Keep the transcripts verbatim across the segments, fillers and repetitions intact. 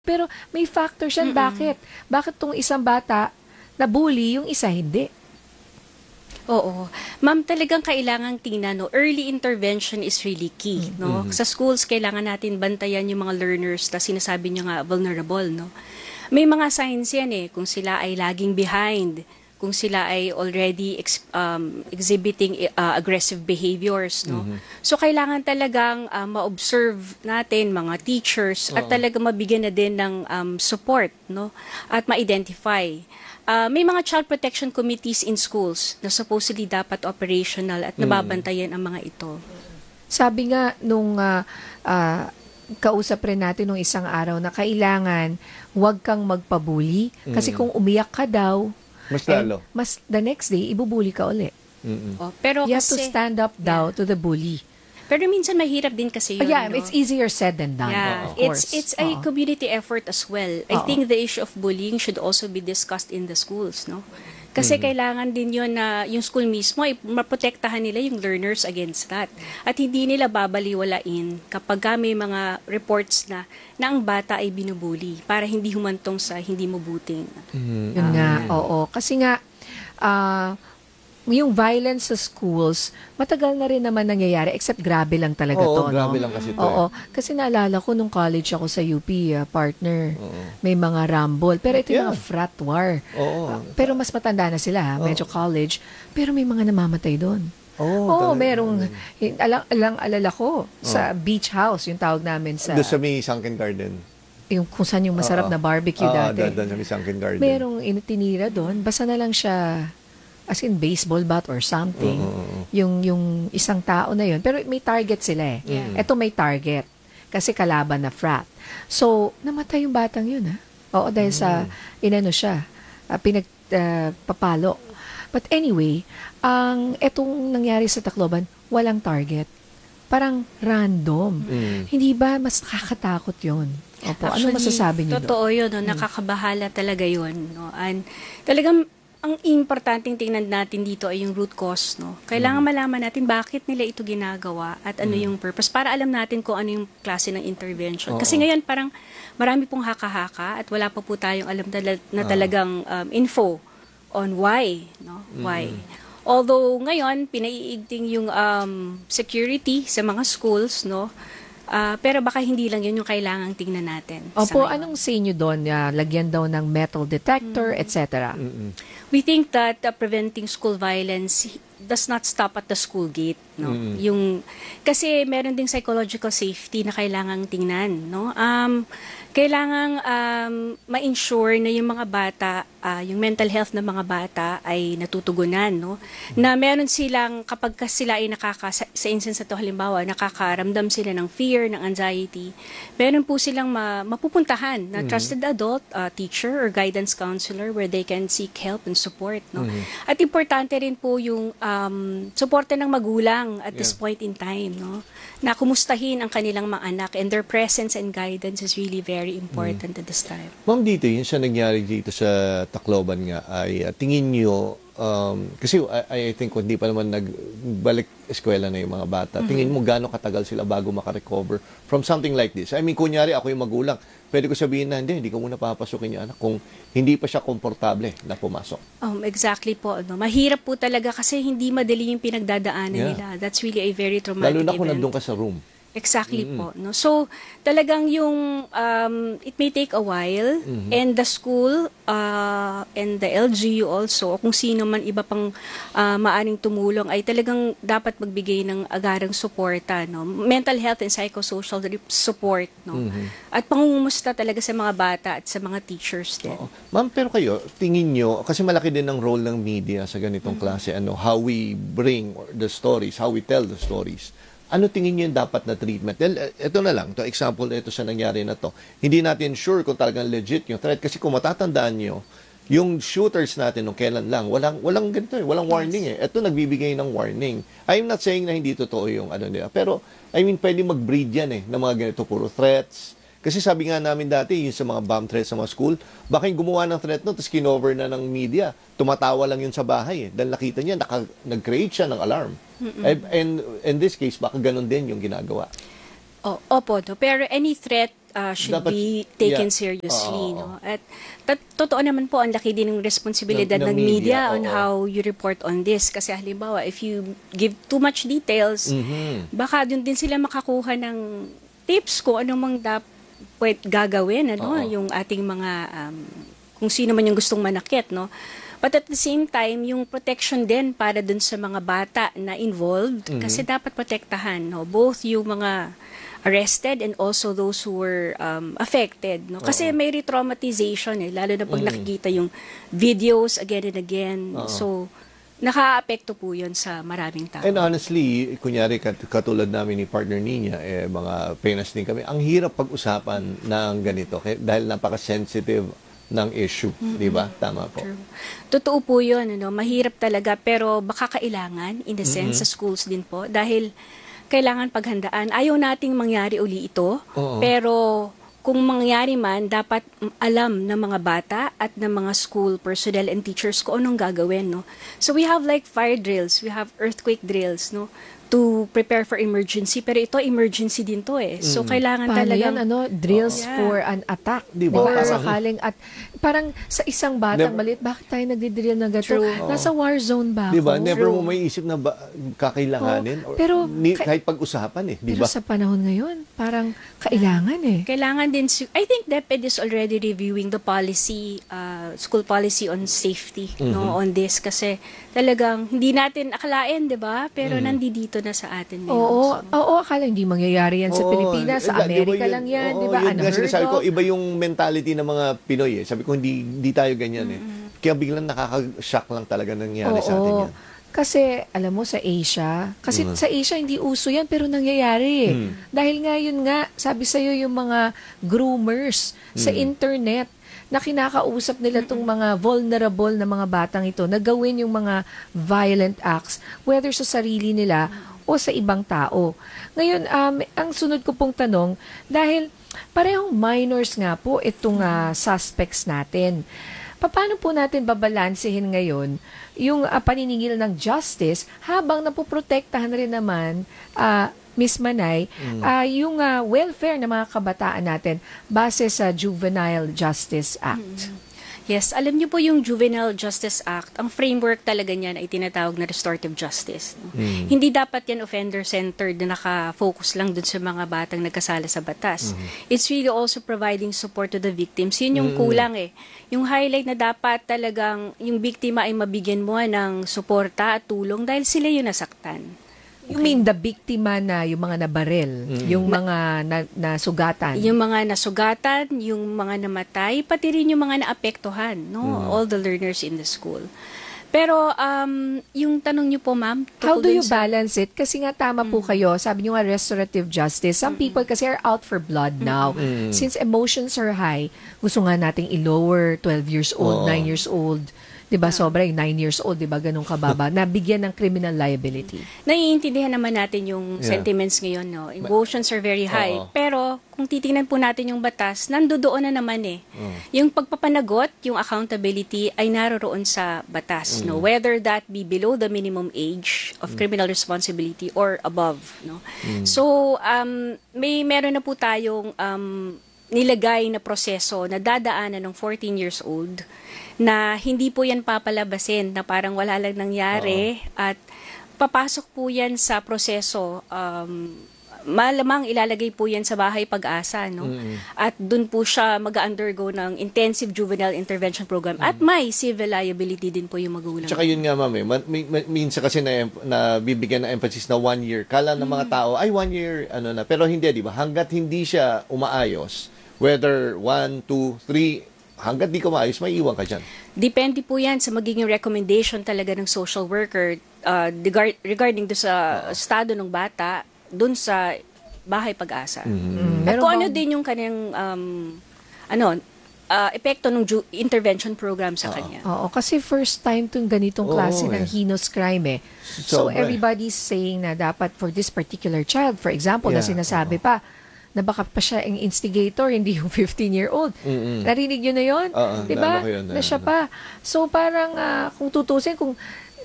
Pero may factor siyan. Mm-mm. Bakit? Bakit tong isang bata na-bully, yung isa hindi? Oo. Ma'am, talagang kailangang tingnan, no? Early intervention is really key, no? Sa schools, kailangan natin bantayan yung mga learners na sinasabi nyo nga vulnerable, no? May mga signs yan eh, kung sila ay laging behind, kung sila ay already ex- um, exhibiting uh, aggressive behaviors, no? Mhm. So, kailangan talagang uh, ma-observe natin, mga teachers, at Oo. talagang mabigyan na din ng um, support, no? At ma-identify. Uh, may mga child protection committees in schools na supposedly dapat operational at nababantayan ang mga ito. Sabi nga nung ah, ah, kausap rin natin nung isang araw na kailangan huwag kang magpabuli kasi Mm. kung umiyak ka daw, Mas eh, lalo. mas the next day, ibubuli ka uli. Mm-mm. Oh, pero You have to kasi, stand up daw to the bully. pero minsan mahirap din kasi Oh, yun, yeah, no? it's easier said than done. Yeah, Of it's course. it's a Oo. community effort as well. I Oo. think the issue of bullying should also be discussed in the schools, no? Kasi kailangan din yun na yung school mismo ay maprotektahan nila yung learners against that. At hindi nila babaliwalain kapag ka may mga reports na na ang bata ay binubuli para hindi humantong sa hindi mabuting. Yun nga, oo. Kasi nga, ah, yung violence sa schools, matagal na rin naman nangyayari, except grabe lang talaga Oo, to. grabe no? lang kasi to Oo. eh. Kasi naalala ko nung college ako sa U P, ah, partner, Oo. may mga rumble. Pero ito yung Yeah. mga frat war. Oo. Ah, pero mas matanda na sila, ha? Medyo college. Pero may mga namamatay doon. Oo, Oo, talaga. merong, hin- alang, alang alala ko, sa beach house, yung tawag namin sa, Doon sa may Sunken Garden. yung kung saan yung masarap Oo. na barbecue Oo, dati. doon sa may Sunken Garden. Merong initinira doon, basta na lang siya, as in baseball bat or something, Oo, oo, oo. yung yung isang tao na yun. Pero may target sila eh. Yeah. Ito may target. Kasi kalaban na frat. So, namatay yung batang yun ha. Oo, dahil sa, inano siya, uh, pinagpapalo. But anyway, ang etong nangyari sa Tacloban, walang target. Parang random. Mm. Hindi ba mas nakakatakot yun? Opo, ano masasabi niyo doon? Totoo yun, no? Nakakabahala talaga yun. No? And talagang ang importanteng tingnan natin dito ay yung root cause. No? Kailangan malaman natin bakit nila ito ginagawa at ano yung purpose para alam natin kung ano yung klase ng intervention. Kasi Oo. ngayon parang marami pong haka-haka at wala pa po tayong alam tala- na talagang um, info on why. No? Why. Although ngayon, pinaiigting yung um, security sa mga schools, no? Ah, pero baka hindi lang yun yung kailangang tingnan natin. sa Opo, ngayon. anong say nyo doon? Ah, lagyan daw ng metal detector, et cetera. Mm-mm. We think that uh, preventing school violence does not stop at the school gate, no. Mm. Yung kasi meron ding psychological safety na kailangang tingnan, no. Um kailangang um, ma-ensure na yung mga bata, ah, yung mental health ng mga bata ay natutugunan, no. Na meron silang kapag ka sila ay nakaka sa, sa instance to halimbawa, nakakaramdam sila ng fear, ng anxiety, meron po silang ma, mapupuntahan na trusted adult, uh, teacher or guidance counselor where they can seek help and support, no. At importante rin po yung um, suporte ng magulang at this Yeah. point in time, no, na kumustahin ang kanilang mga anak, and their presence and guidance is really very important at this time. Ma'am, dito, yun siya nangyari dito sa Tacloban nga, ay uh, tingin nyo, um, kasi I, I think kung di pa naman nagbalik eskwela na yung mga bata, tingin mo gaano katagal sila bago makarecover from something like this? I mean, kunyari ako yung magulang, pwede ko sabihin na, hindi, hindi ko muna papasukin yung anak kung hindi pa siya komportable na pumasok. Um, exactly po. No? Mahirap po talaga kasi hindi madali yung pinagdadaanan Yeah. nila. That's really a very traumatic Lalo na kung event. nandun ka sa room. Exactly po. No? So, talagang yung, um, it may take a while, and the school, uh, and the L G U also, o kung sino man iba pang uh, maaring tumulong, ay talagang dapat magbigay ng agarang suporta, no? Mental health and psychosocial support, no? At pangungumusta talaga sa mga bata at sa mga teachers din. Oo. Ma'am, pero kayo, tingin nyo, kasi malaki din ang role ng media sa ganitong klase, ano, how we bring the stories, how we tell the stories. Ano tingin niyo yung dapat na treatment? Well, ito na lang, to example na ito sa nangyari na to. Hindi natin sure kung talagang legit yung threat. Kasi kung matatandaan niyo, yung shooters natin nung kailan lang, walang, walang ganito eh, walang warning eh. Ito nagbibigay ng warning. I'm not saying na hindi totoo yung ano nila. Pero, I mean, pwede mag-breed yan eh, ng mga ganito, puro threats. Kasi sabi nga namin dati, yung sa mga bomb threats sa mga school, baka yung gumawa ng threat no, tapos kinover na ng media. Tumatawa lang yun sa bahay eh. Dahil nakita niya, naka, nag-create siya ng alarm. And, and in this case, baka ganun din yung ginagawa. Oh, opo, no? Pero any threat uh, should Dapat- be taken yeah. seriously. Oo. No? At tat- totoo naman po, ang laki din ng responsibilidad Ng- ng, ng media, media, on oo. how you report on this. Kasi halimbawa, if you give too much details, Mhm. baka dun din sila makakuha ng tips kung ano mang dapat gagawin, ano, Oo. yung ating mga, um, kung sino man yung gustong manakit, no? But at the same time, yung protection din para dun sa mga bata na involved, Mhm. kasi dapat protektahan, no? Both yung mga arrested and also those who were um, affected, no? Kasi Oo. may re-traumatization, eh, lalo na pag Mhm. nakikita yung videos again and again. Oo. So, naka-apekto po yun sa maraming tao. And honestly, kunyari kat- katulad namin ni partner niya, eh, mga penas din kami, ang hirap pag-usapan ng ganito kaya, dahil napaka-sensitive ng issue, di ba? Tama po. True. Totoo po yun, ano, mahirap talaga, pero baka kailangan, in the sense, Mhm. sa schools din po, dahil kailangan paghandaan. Ayaw nating mangyari uli ito, Oo. pero kung mangyari man, dapat alam ng mga bata at ng mga school personnel and teachers kung anong gagawin, no? So we have like fire drills, we have earthquake drills, no? To prepare for emergency, pero ito emergency din to eh. So kailangan Paano talaga yan, ano, drills Oo. for an attack. Di Di ba? ba? Parang- Sakaling at parang sa isang batang Never- maliit, bakit tayo nagdi-drill na gato? True. Nasa war zone ba ako? Di ba? Never True. mo may isip na ba, kakailanganin. Oo. Or, Pero- ni, kahit pag-usapan eh, di Pero ba? sa panahon ngayon, parang kailangan eh. Kailangan din, si- I think DepEd is already reviewing the policy, uh, school policy on safety, no, on this. Kasi talagang hindi natin akalain, di ba? Pero nandito na sa atin ngayon. Oo, So, oo, akala hindi mangyayari yan sa Oo. Pilipinas, sa Eh, di ba Amerika yun- lang yan, oo, di ba? yun nga Unheard sinasabi ko, of. iba yung mentality ng mga Pinoy eh. Sabi ko, hindi, hindi tayo ganyan eh. Kaya biglang nakaka-shock lang talaga nangyari sa atin Oo. yan. Kasi, alam mo, sa Asia, kasi Mm. sa Asia hindi uso yan, pero nangyayari eh. Mm. Dahil nga yun nga, sabi sa'yo yung mga groomers sa Mm. internet, na kinakausap nila tong mga vulnerable na mga batang ito na gawin yung mga violent acts, whether sa sarili nila o sa ibang tao. Ngayon, um, ang sunod ko pong tanong, dahil parehong minors nga po itong ah, suspects natin, paano po natin babalansehin ngayon yung ah, paniningil ng justice habang napoprotektahan rin naman ah, Miss Manay, ah, yung ah, welfare ng mga kabataan natin base sa Juvenile Justice Act? yes, alam niyo po yung Juvenile Justice Act, ang framework talaga niyan ay tinatawag na restorative justice. No? Hindi dapat yan offender-centered na naka-focus lang dun sa mga batang nagkasala sa batas. It's really also providing support to the victims. Yun yung kulang eh. Yung highlight na dapat talagang yung biktima ay mabigyan mo ng suporta at tulong dahil sila yung nasaktan. You mean the biktima na yung mga nabarel, yung mga na, nasugatan? Yung mga nasugatan, yung mga namatay, pati rin yung mga naapektuhan, no? All the learners in the school. Pero um, yung tanong niyo po, ma'am, How tungkol do dun you sa- balance it? Kasi nga tama po kayo, sabi niyo nga restorative justice. Some people kasi are out for blood now. Since emotions are high, gusto nga nating i-lower twelve years old, Oo. nine years old. 'Di ba? Sobra yung nine years old, 'di ba? Ganun kababa. Nabigyan ng criminal liability. Naiintindihan naman natin yung Yeah. sentiments ngayon, no? Emotions are very high. Oo. Pero kung titingnan po natin yung batas, nandoon na naman eh. Yung pagpapanagot, yung accountability ay naroroon sa batas, no? Whether that be below the minimum age of criminal responsibility or above, no? So, um, may meron na po tayong um, nilagay na proseso na dadaanan ng fourteen years old na hindi po yan papalabasin na parang wala lang nangyari at papasok po yan sa proseso. Um, malamang ilalagay po yan sa bahay pag-asa, no? At dun po siya mag-undergo ng intensive juvenile intervention program at may civil liability din po yung magulang. Tsaka yun nga, ma'am, eh. Ma- mi- mi- minsan kasi na, na bibigyan ng emphasis na one year. Kala ng mga tao, ay one year, ano na. Pero hindi, di ba? Hanggat hindi siya umaayos, whether one, two, three, hanggat di ka maayos, may iwan ka dyan. Depende po yan sa magiging recommendation talaga ng social worker uh, regard- regarding do sa estado ng bata dun sa bahay pag-asa. Mm, At meron kung ano bang- din yung kanyang um, ano, uh, epekto ng ju- intervention program sa kanya. Oo, kasi first time tong ganitong Oo, klase eh. ng heinous crime eh. So Sobra eh. everybody's saying na dapat for this particular child, for example, na Yeah, sinasabi pa, na baka pa siya ang instigator, hindi yung fifteen-year-old. Mm-mm. Narinig yun na yun? Oo, Di ba? naalala ko yun, Na siya naalala. pa. So parang ah, kung tutusin, kung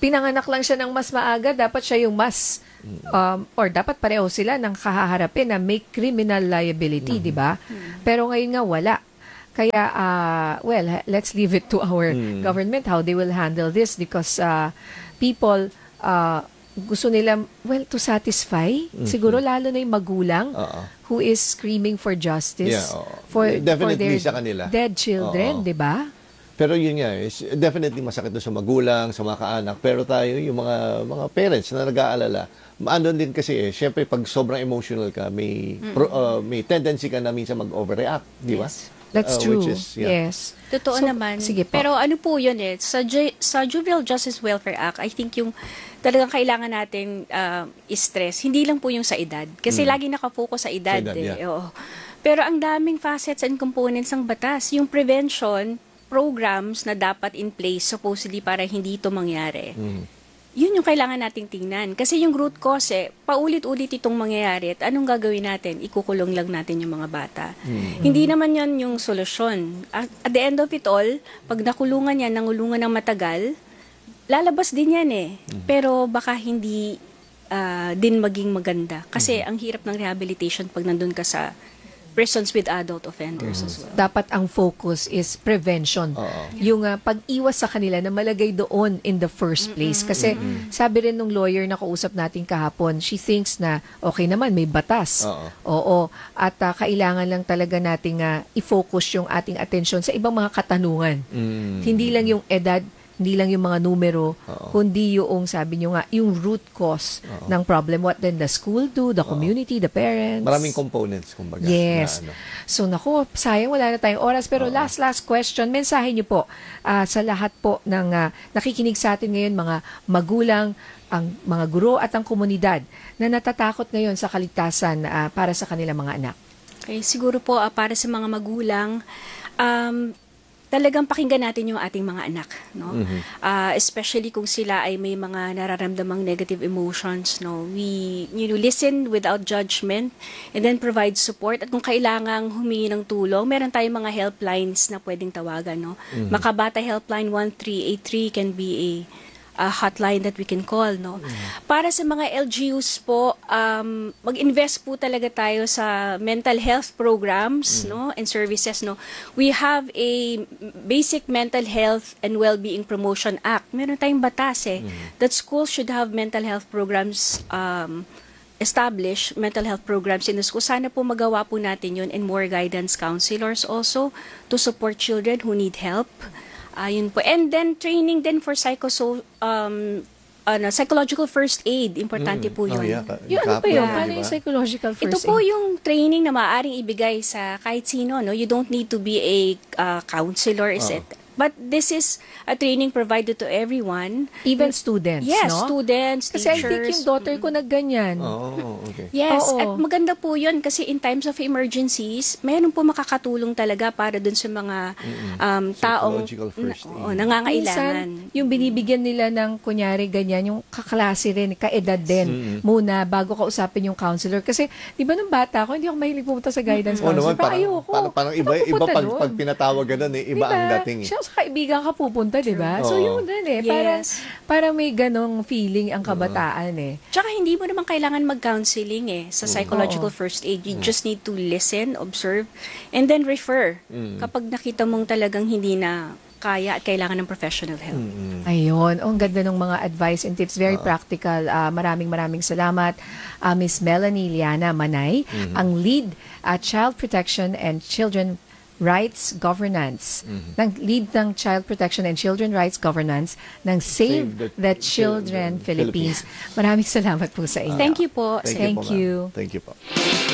pinanganak lang siya ng mas maaga, dapat siya yung mas, um, or dapat pareho sila ng kahaharapin na may criminal liability, di ba? Pero ngayon nga wala. Kaya, uh, well, ha- let's leave it to our government how they will handle this because uh, people uh, gusto nila, well, to satisfy. Siguro lalo na yung magulang Oo. who is screaming for justice Yeah, oo. for, Definitely for their sa kanila. dead children, Oo. di ba? Pero yun nga, is definitely masakit doon sa magulang, sa mga kaanak. Pero tayo, yung mga mga parents na nag-aalala, ano din kasi eh, syempre pag sobrang emotional ka, may pro- uh, may tendency ka na minsan mag-overreact, di ba? Yes. That's Uh, true. which is, yeah. Yes. Totoo So, naman. sige po. Pero ano po yun eh, sa, Ju- sa Juvenile Justice Welfare Act, I think yung talagang kailangan natin uh, stress, hindi lang po yung sa edad. Kasi lagi nakafocus sa edad. Sa edad, eh. yeah. Oo. Pero ang daming facets and components ng batas. Yung prevention programs na dapat in place supposedly para hindi ito mangyari. Yun yung kailangan nating tingnan. Kasi yung root cause, eh, paulit-ulit itong mangyayari at anong gagawin natin? Ikukulong lang natin yung mga bata. Hindi naman yan yung solusyon. At, at the end of it all, pag nakulungan yan, nangulungan ng matagal, lalabas din yan eh. Pero baka hindi ah, din maging maganda. Kasi ang hirap ng rehabilitation pag nandun ka sa prisons with adult offenders as well. Dapat ang focus is prevention. Oo. Yung uh, pag-iwas sa kanila na malagay doon in the first place. Kasi sabi rin nung lawyer na kausap natin kahapon, she thinks na okay naman, may batas. Oo. Oo. At uh, kailangan lang talaga nating uh, i-focus yung ating atensyon sa ibang mga katanungan. Mm. Hindi lang yung edad, hindi lang yung mga numero, kundi yung, sabi nyo nga, yung root cause ng problem. What then the school do, the community, the parents. Maraming components, kumbaga. Yes. Na, ano. So, naku, sayang wala na tayong oras. Pero last, last question, mensahe niyo po ah, sa lahat po ng ah, nakikinig sa atin ngayon, mga magulang, ang mga guro at ang komunidad na natatakot ngayon sa kaligtasan ah, para sa kanilang mga anak. Okay, siguro po ah, para sa mga magulang, um, talagang pakinggan natin yung ating mga anak, no? Ah, especially kung sila ay may mga nararamdamang negative emotions, no? We, you know, listen without judgment and then provide support. At kung kailangang humingi ng tulong, meron tayong mga helplines na pwedeng tawagan, no? Makabata Helpline one three eight three can be a a hotline that we can call, no? Para sa mga L G Us po, um, mag-invest po talaga tayo sa mental health programs, no, and services, no. We have a Basic Mental Health and Wellbeing Promotion Act. Meron tayong batas eh that schools should have mental health programs um establish mental health programs in the school. Sana po magawa po natin yun and more guidance counselors also to support children who need help. Ayun po. And then, training din for psychoso, um, ano, psychological first aid. Importante po Oh, yun. yeah. Ka- Yung ano pa kapwa, yun? di Paano ba? yung psychological first Ito po aid? yung training na maaaring ibigay sa kahit sino. No? You don't need to be a uh, counselor, is it? But this is a training provided to everyone. Even students, Yes, no? students, Kasi I teachers. think yung daughter ko nagganyan. Oh, okay. Yes, Oo. at maganda po yun kasi in times of emergencies, meron po makakatulong talaga para dun sa mga um, taong Psychological first na- aid. oo, nangangailangan. Minsan, yung binibigyan nila ng, kunyari, ganyan, yung kaklase rin, kaedad din, muna, bago kausapin yung counselor. Kasi, di ba nung bata ako, hindi ako mahilig pumunta sa guidance Oo counselor. naman, parang, ayoko. parang, parang iba, Ano iba pupunta pag, doon? pag pinatawag ka doon, eh, iba Diba? ang dating eh. Siya sa kaibigan ka pupunta, di ba? So, Oo. yun din eh. Parang, Yes. parang may ganong feeling ang kabataan eh. Tsaka hindi mo naman kailangan mag-counseling eh sa psychological Oo. first aid. You just need to listen, observe, and then refer kapag nakita mong talagang hindi na kaya at kailangan ng professional help. Ayun. Oh, ang ganda ng mga advice and tips. Very practical. Ah, maraming maraming salamat. Ah, Miss Melanie Liana Manay, ang lead ah, Child Protection and Children Rights Governance, ng lead ng Child Protection and Children Rights Governance ng Save, Save the the, Children, Children Philippines. Maraming salamat po sa inyo. Thank you po. Thank po, you. ma'am. Thank you po.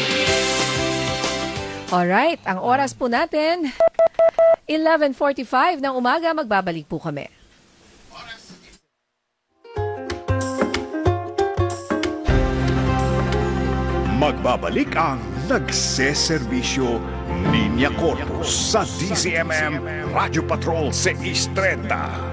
Alright, ang oras po natin, eleven forty-five ng umaga, magbabalik po kami. Magbabalik ang nagseserbisyo Linya Corpus sa D C M M Radio Patrol six thirty.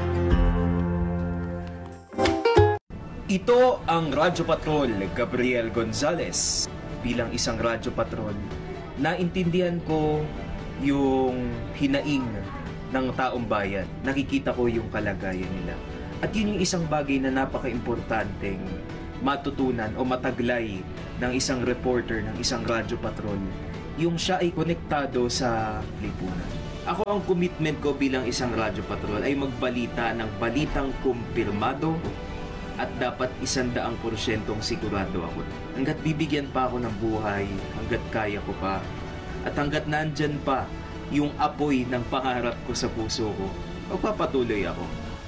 Ito ang Radyo Patrol Gabriel Gonzales. Bilang isang Radyo Patrol, naintindihan ko yung hinaing ng taong bayan. Nakikita ko yung kalagayan nila. At yun yung isang bagay na napaka-importanteng matutunan o mataglay ng isang reporter, ng isang radyo patrol, yung siya ay konektado sa lipunan. Ako, ang commitment ko bilang isang radyo patrol ay magbalita ng balitang kumpirmado at dapat isandaang porsyentong sigurado ako. Hanggat bibigyan pa ako ng buhay, hanggat kaya ko pa, at hanggat nandyan pa yung apoy ng pangarap ko sa puso ko, magpapatuloy ako.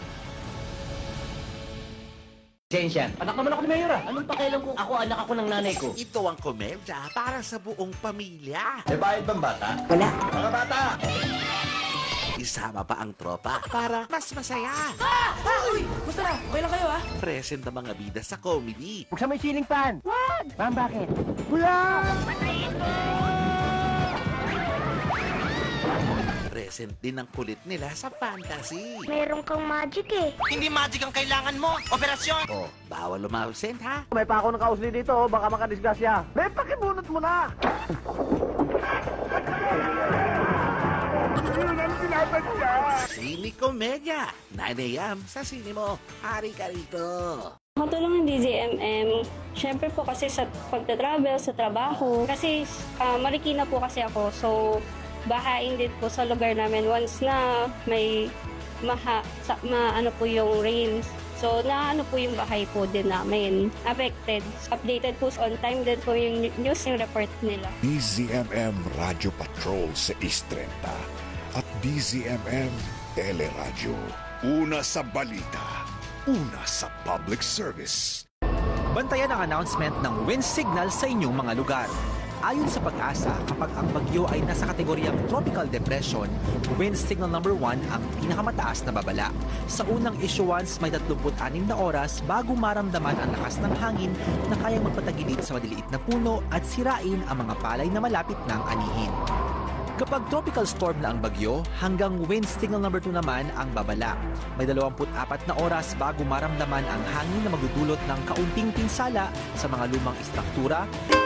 Sensya. Anak naman ako ni Mayor ah. Anong pakialam kung ako anak ako ng nanay ko? Ito ang komedya para sa buong pamilya. May bayad bang bata? Wala. Mga bata! Isama pa ang tropa para mas masaya. Uy! Gusto na! Okay lang kayo ah! Present ang mga bida sa comedy. Buksan mo yung ceiling fan! Wag! Ma'am, bakit? Wala! Present din ang kulit nila sa fantasy. Meron kang magic eh. Hindi magic ang kailangan mo. Operasyon! Oh, bawal lumawsent ha. May pa ako ng kausli dito, oh. Baka makadisgrasya. May pakibunot mo na! Sini Komedya. nine a m sa sine mo. Hari ka rito. Matulong ng D Z M M, syempre po kasi sa pagta-travel, sa trabaho. Kasi uh, Marikina po kasi ako, so bahain din po sa lugar namin once na may maha, sa, ma, ano po yung rains. So, na ano po yung bahay po din namin. Affected. Updated po on time din po yung news yung report nila. D Z M M Radio Patrol sa East thirty at D Z M M Teleradyo. Una sa balita, una sa public service. Bantayan ang announcement ng wind signal sa inyong mga lugar. Ayon sa Pag-asa, kapag ang bagyo ay nasa kategoryang tropical depression, wind signal number one ang pinakamataas na babala. Sa unang issuance, may thirty-six na oras bago maramdaman ang lakas ng hangin na kayang magpatagilid sa maliliit na puno at sirain ang mga palay na malapit ng anihin. Kapag tropical storm na ang bagyo, hanggang wind signal number two naman ang babala. May twenty-four na oras bago maramdaman ang hangin na magdudulot ng kaunting pinsala sa mga lumang istruktura,